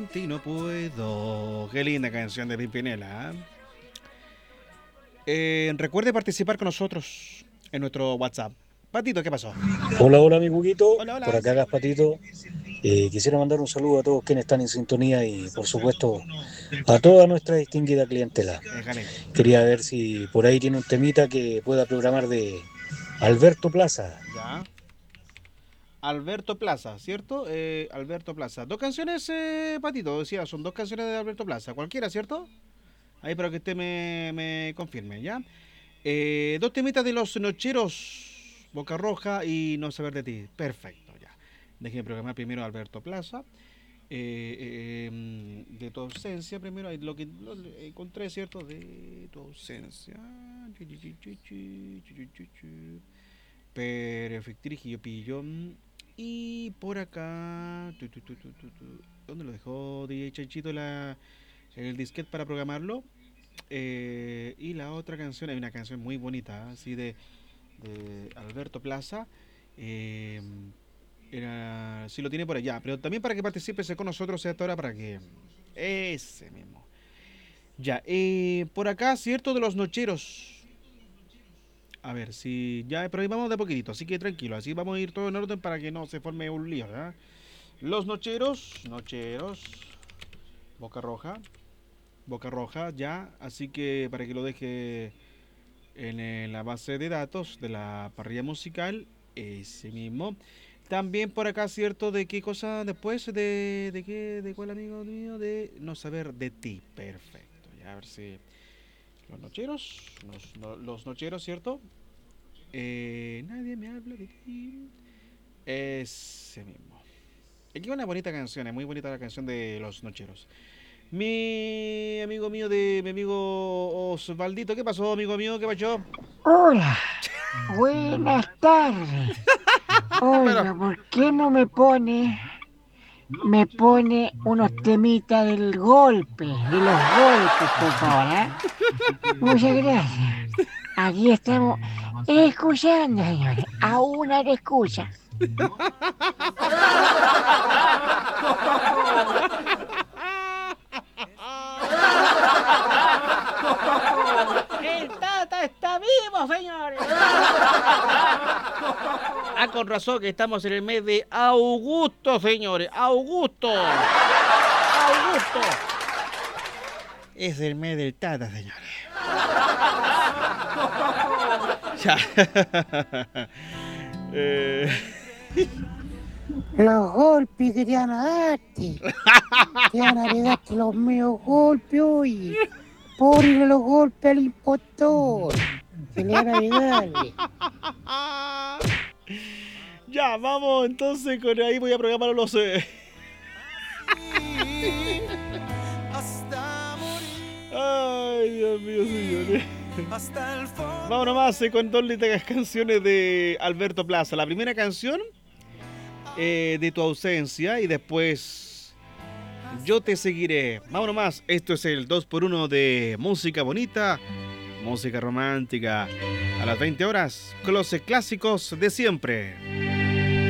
Y no puedo. Qué linda canción de Pimpinela. Recuerde participar con nosotros en nuestro WhatsApp. Patito, ¿qué pasó? Hola, hola, mi Cuquito. Hola, Por hola. acá, Gaspatito. Quisiera mandar un saludo a todos quienes están en sintonía y, por supuesto, a toda nuestra distinguida clientela. Déjale. Quería ver si por ahí tiene un temita que pueda programar de Alberto Plaza. Ya. Alberto Plaza, ¿cierto? Alberto Plaza. Dos canciones, Patito, decía, son dos canciones de Alberto Plaza. Cualquiera, ¿cierto? Ahí para que usted me confirme, ¿ya? Dos temitas de los nocheros. Boca Roja y No saber de ti. Perfecto, ya. Déjeme programar primero a Alberto Plaza. De tu ausencia primero, ahí lo encontré, ¿cierto? De tu ausencia. Perfectirijillo pillo. Y por acá. ¿Dónde lo dejó DJ Chanchito el disquete para programarlo? Y la otra canción, hay una canción muy bonita, así de Alberto Plaza. Eh, si lo tiene por allá, pero también para que participes con nosotros a esta hora para que... Ese mismo. Ya, por acá, cierto, de los nocheros. A ver, si ya, pero ahí vamos de poquitito, así que tranquilo, así vamos a ir todo en orden para que no se forme un lío, ¿verdad? Los nocheros, Boca Roja, Boca Roja, ya, así que para que lo deje en la base de datos de la parrilla musical, ese mismo. También por acá, cierto, de qué cosa después, de qué, de cuál amigo mío, de no saber de ti, perfecto, ya a ver si los nocheros, los nocheros, ¿cierto? Nadie me habla de ti. Ese mismo. Aquí una bonita canción, es muy bonita la canción de Los Nocheros. Mi amigo mío mi amigo Osvaldito, ¿qué pasó, amigo mío? ¿Qué pasó? Hola, buenas tardes. Pero, Oiga, ¿por qué no me pone unos temitas del golpe, de los golpes, por favor, ¿eh? Muchas gracias. Aquí estamos escuchando, señores, a una que escucha. El Tata está vivo, señores. ah, con razón que estamos en el mes de Augusto, señores. Augusto. Augusto. Es el mes del Tata, señores. Ya. eh... Los golpes que te van a darte. Te van a pegarte los medios golpes, oye. Por ir a los golpes al impostor. Que le van a pegarle. Ya, vamos entonces con ahí voy a programar los... Ay, Dios mío, señores. Vamos nomás con dos lindas canciones de Alberto Plaza. La primera canción, de tu ausencia, y después Yo te seguiré. Vamos nomás, esto es el 2x1 de música bonita, música romántica. A las 20 horas, con los clásicos de siempre.